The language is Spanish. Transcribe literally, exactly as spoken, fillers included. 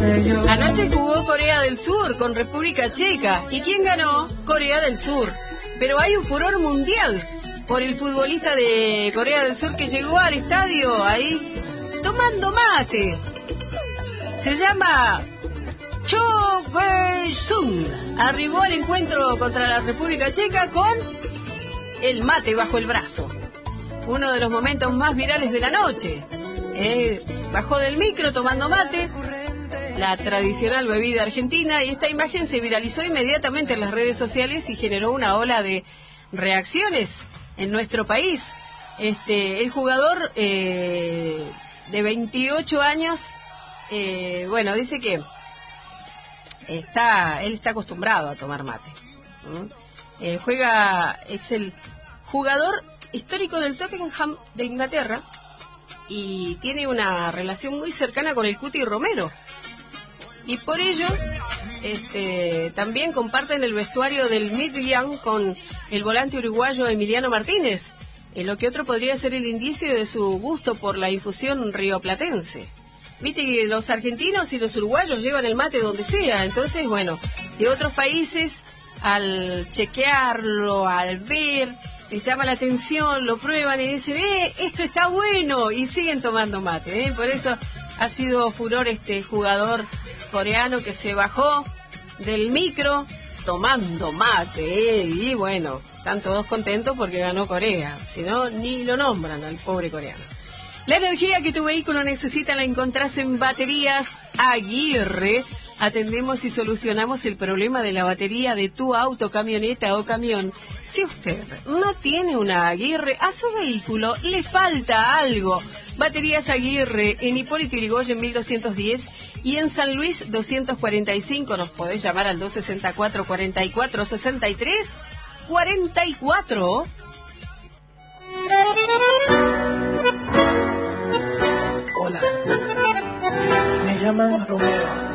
Anoche jugó Corea del Sur con República Checa. ¿Y quién ganó? Corea del Sur. Pero hay un furor mundial por el futbolista de Corea del Sur que llegó al estadio ahí tomando mate. Se llama Cho Wei-sung. Arribó al encuentro contra la República Checa con el mate bajo el brazo. Uno de los momentos más virales de la noche. Eh, bajó del micro tomando mate, la tradicional bebida argentina, y esta imagen se viralizó inmediatamente en las redes sociales y generó una ola de reacciones en nuestro país. Este, el jugador eh, de veintiocho años, eh, bueno, dice que está, él está acostumbrado a tomar mate. ¿Mm? Eh, juega, es el jugador histórico del Tottenham de Inglaterra y tiene una relación muy cercana con el Cuti Romero. Y por ello, este, también comparten el vestuario del Midtjylland con el volante uruguayo Emiliano Martínez, en lo que otro podría ser el indicio de su gusto por la infusión rioplatense. Viste que los argentinos y los uruguayos llevan el mate donde sea, entonces, bueno, de otros países, al chequearlo, al ver, les llama la atención, lo prueban y dicen, eh, esto está bueno, y siguen tomando mate, ¿eh? Por eso ha sido furor este jugador coreano que se bajó del micro tomando mate, ¿eh? Y bueno, están todos contentos porque ganó Corea, si no, ni lo nombran al pobre coreano. La energía que tu vehículo necesita la encontrás en Baterías Aguirre. Atendemos y solucionamos el problema de la batería de tu auto, camioneta o camión. Si usted no tiene una Aguirre, a su vehículo le falta algo. Baterías Aguirre en Hipólito Yrigoyen mil doscientos diez y en San Luis doscientos cuarenta y cinco. Nos podés llamar al dos sesenta y cuatro, cuarenta y cuatro, sesenta y tres, cuarenta y cuatro. Hola, me llaman Romeo.